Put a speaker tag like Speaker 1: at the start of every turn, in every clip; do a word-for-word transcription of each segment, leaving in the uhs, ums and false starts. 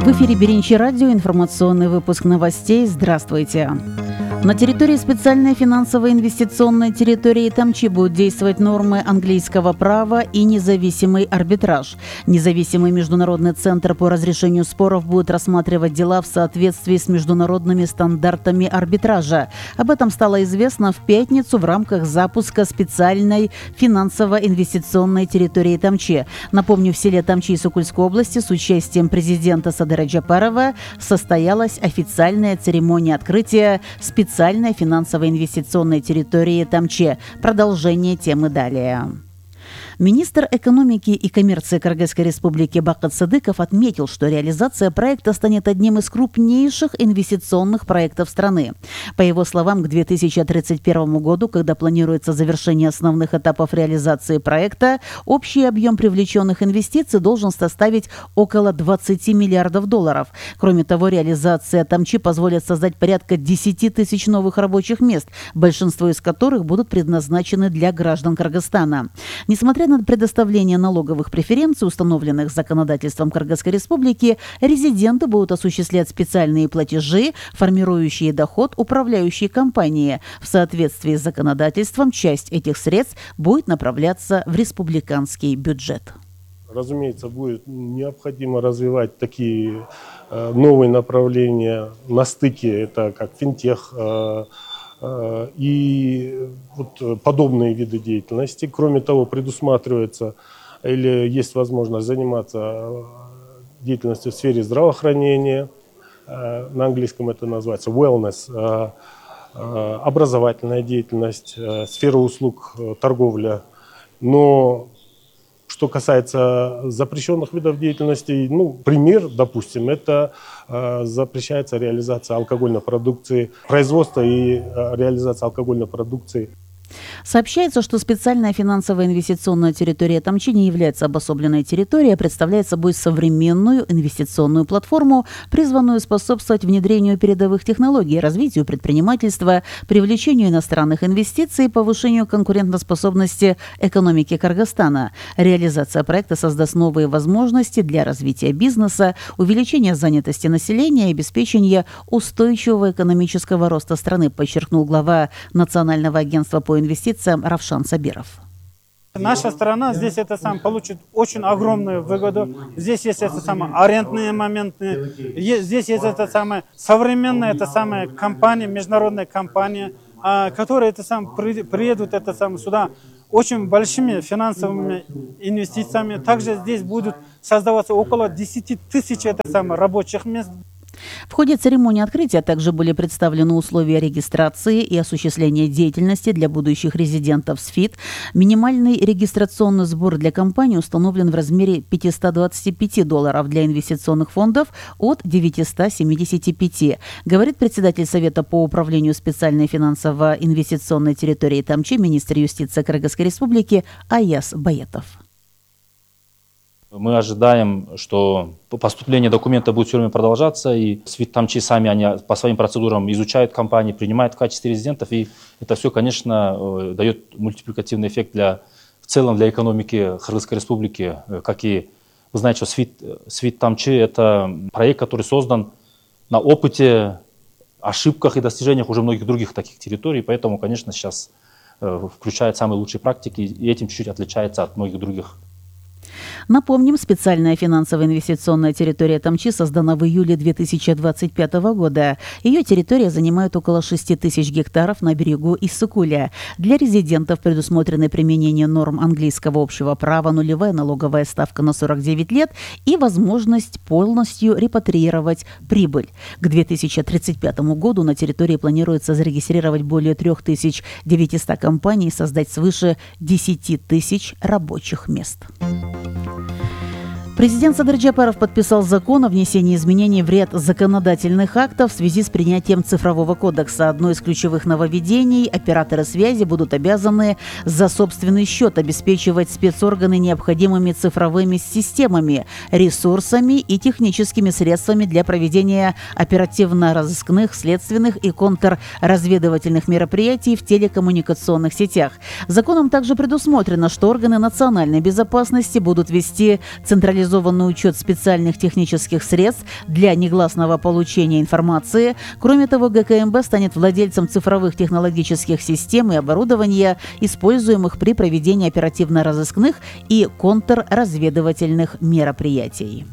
Speaker 1: В эфире Беринчи радио, информационный выпуск новостей. Здравствуйте. На территории специальной финансово-инвестиционной территории Тамчи будут действовать нормы английского права и независимый арбитраж. Независимый международный центр по разрешению споров будет рассматривать дела в соответствии с международными стандартами арбитража. Об этом стало известно в пятницу в рамках запуска специальной финансово-инвестиционной территории Тамчи. Напомню, в селе Тамчи Сукульской области с участием президента Садыра Джапарова состоялась официальная церемония открытия специальной специальной финансово-инвестиционной территории Тамчи. Продолжение темы далее. Министр экономики и коммерции Кыргызской республики Бакыт Сыдыков отметил, что реализация проекта станет одним из крупнейших инвестиционных проектов страны. По его словам, к две тысячи тридцать первому году, когда планируется завершение основных этапов реализации проекта, общий объем привлеченных инвестиций должен составить около двадцати миллиардов долларов. Кроме того, реализация Тамчи позволит создать порядка десяти тысяч новых рабочих мест, большинство из которых будут предназначены для граждан Кыргызстана. Несмотря на предоставление налоговых преференций, установленных законодательством Кыргызской республики, резиденты будут осуществлять специальные платежи, формирующие доход управляющей компании. В соответствии с законодательством, часть этих средств будет направляться в республиканский бюджет.
Speaker 2: Разумеется, будет необходимо развивать такие э, новые направления на стыке, это как финтех, э, и вот подобные виды деятельности. Кроме того, предусматривается или есть возможность заниматься деятельностью в сфере здравоохранения, на английском это называется wellness, образовательная деятельность, сфера услуг, торговля. Но что касается запрещенных видов деятельности, ну, пример, допустим, это э, запрещается реализация алкогольной продукции, производство и э, реализация алкогольной продукции.
Speaker 1: Сообщается, что специальная финансово-инвестиционная территория Тамчи не является обособленной территорией, а представляет собой современную инвестиционную платформу, призванную способствовать внедрению передовых технологий, развитию предпринимательства, привлечению иностранных инвестиций и повышению конкурентоспособности экономики Кыргызстана. Реализация проекта создаст новые возможности для развития бизнеса, увеличения занятости населения и обеспечения устойчивого экономического роста страны, подчеркнул глава Национального агентства по инвестициям Равшан Сабиров.
Speaker 3: Наша страна здесь это сам получит очень огромную выгоду. Здесь есть это самое арендные моменты, здесь есть это самое современная это самая компания, международная компания, которая это сам приедут это сам сюда очень большими финансовыми инвестициями. Также здесь будут создаваться около десяти тысяч это самое рабочих мест.
Speaker 1: В ходе церемонии открытия также были представлены условия регистрации и осуществления деятельности для будущих резидентов СФИД. Минимальный регистрационный сбор для компании установлен в размере пятисот двадцати пяти долларов, для инвестиционных фондов от девятисот семидесяти пяти, говорит председатель Совета по управлению специальной финансово-инвестиционной территории Тамчи, министр юстиции Кыргызской республики Аяс Баетов.
Speaker 4: Мы ожидаем, что поступление документа будет все время продолжаться, и СФИД Тамчи сами они по своим процедурам изучают компании, принимают в качестве резидентов, и это все, конечно, дает мультипликативный эффект для, в целом для экономики Кыргызской республики. Как и вы знаете, что СФИД, СФИД Тамчи – это проект, который создан на опыте, ошибках и достижениях уже многих других таких территорий, поэтому, конечно, сейчас включает самые лучшие практики, и этим чуть-чуть отличается от многих других.
Speaker 1: Напомним, специальная финансово-инвестиционная территория Тамчи создана в июле две тысячи двадцать пятого года. Ее территория занимает около шести тысяч гектаров на берегу Иссыкуля. Для резидентов предусмотрено применение норм английского общего права, нулевая налоговая ставка на сорок девять лет и возможность полностью репатриировать прибыль. К две тысячи тридцать пятому году на территории планируется зарегистрировать более трёх тысяч девятисот компаний и создать свыше десяти тысяч рабочих мест. Президент Садыр Джапаров подписал закон о внесении изменений в ряд законодательных актов в связи с принятием цифрового кодекса. Одно из ключевых нововведений – операторы связи будут обязаны за собственный счет обеспечивать спецорганы необходимыми цифровыми системами, ресурсами и техническими средствами для проведения оперативно-розыскных, следственных и контрразведывательных мероприятий в телекоммуникационных сетях. Законом также предусмотрено, что органы национальной безопасности будут вести централизованные централизованный учет специальных технических средств для негласного получения информации. Кроме того, ГКМБ станет владельцем цифровых технологических систем и оборудования, используемых при проведении оперативно-розыскных и контрразведывательных мероприятий.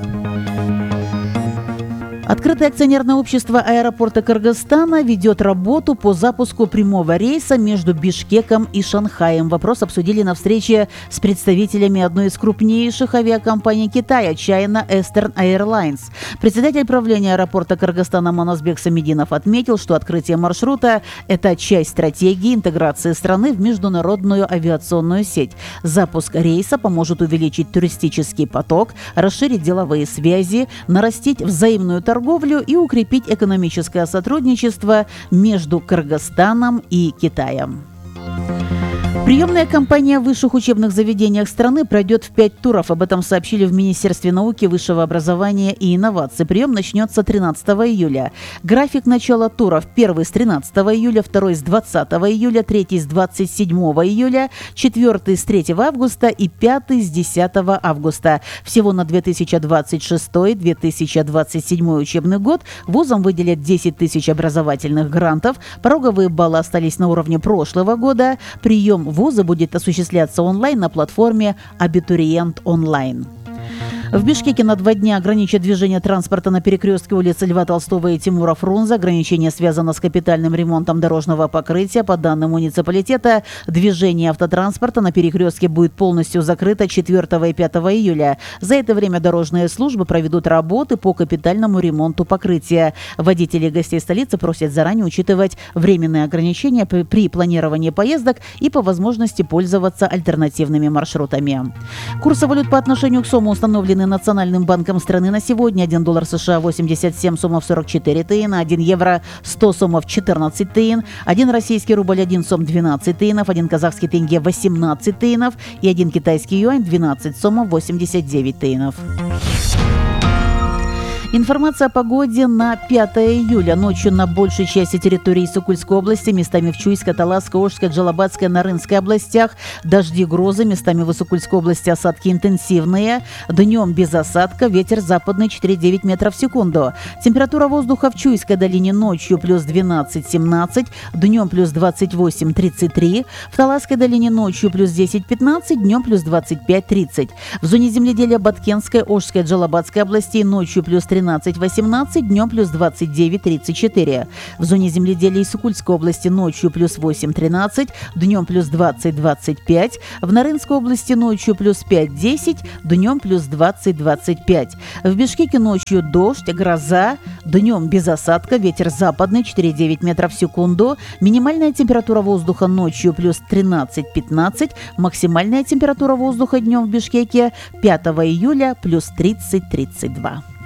Speaker 1: Открытое акционерное общество аэропорта Кыргызстана ведет работу по запуску прямого рейса между Бишкеком и Шанхаем. Вопрос обсудили на встрече с представителями одной из крупнейших авиакомпаний Китая – China Eastern Airlines. Председатель правления аэропорта Кыргызстана Манасбек Самединов отметил, что открытие маршрута – это часть стратегии интеграции страны в международную авиационную сеть. Запуск рейса поможет увеличить туристический поток, расширить деловые связи, нарастить взаимную торговлю, торговлю и укрепить экономическое сотрудничество между Кыргызстаном и Китаем. Приемная кампания в высших учебных заведениях страны пройдет в пять туров. Об этом сообщили в Министерстве науки, высшего образования и инноваций. Прием начнется тринадцатого июля. График начала туров: первый с тринадцатого июля, второй с двадцатого июля, третий с двадцать седьмого июля, четвертый с третьего августа и пятый с десятого августа. Всего на две тысячи двадцать шестой — две тысячи двадцать седьмой учебный год вузам выделят десять тысяч образовательных грантов. Пороговые баллы остались на уровне прошлого года. Прием вуза будет осуществляться онлайн на платформе «Абитуриент онлайн». В Бишкеке на два дня ограничат движение транспорта на перекрестке улиц Льва Толстого и Тимура Фрунзе. Ограничение связано с капитальным ремонтом дорожного покрытия. По данным муниципалитета, движение автотранспорта на перекрестке будет полностью закрыто четвёртого и пятого июля. За это время дорожные службы проведут работы по капитальному ремонту покрытия. Водители и гостей столицы просят заранее учитывать временные ограничения при планировании поездок и по возможности пользоваться альтернативными маршрутами. Курсы валют по отношению к сому установлены Национальным банком страны на сегодня. один доллар США восемьдесят семь сомов сорок четыре тыина, один евро сто сомов четырнадцать тыин, один российский рубль один сом двенадцать тыинов, один казахский тенге восемнадцать тыинов и один китайский юань двенадцать сомов восемьдесят девять тыинов. Информация о погоде на пятое июля. Ночью на большей части территории Сукульской области, местами в Чуйской, Таласской, Ошской, Джалабадской, Нарынской областях дожди, грозы, местами в Сукульской области осадки интенсивные. Днем без осадка, ветер западный четыре и девять метров в секунду. Температура воздуха в Чуйской долине ночью плюс двенадцать — семнадцать, днем плюс двадцать восемь — тридцать три. В Таласской долине ночью плюс десять — пятнадцать, днем плюс двадцать пять — тридцать. В зоне земледелия Баткенской, Ошской, Джалабадской областей ночью плюс тринадцать — восемнадцать, днем плюс двадцать девять — тридцать четыре. В зоне земледелия Исыкульской области ночью плюс восемь — тринадцать, днем плюс двадцать — двадцать пять. В Нарынской области ночью плюс пять — десять, днем плюс двадцать — двадцать пять. В Бишкеке ночью дождь, гроза, днем без осадка, ветер западный четыре и девять метров в секунду. Минимальная температура воздуха ночью плюс тринадцать — пятнадцать, максимальная температура воздуха днем в Бишкеке пятого июля плюс тридцать — тридцать два.